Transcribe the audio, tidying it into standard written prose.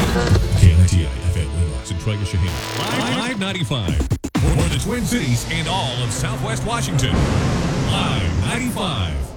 KNITI FM Windows and Trigger Shaheen. Live 95 for the Twin Cities and all of Southwest Washington. Live 95.